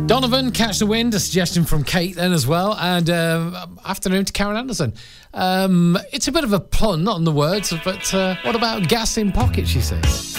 Donovan, Catch the Wind, a suggestion from Kate then as well. And afternoon to Karen Anderson. It's a bit of a pun, not on the words, but what about gas in pocket, she says.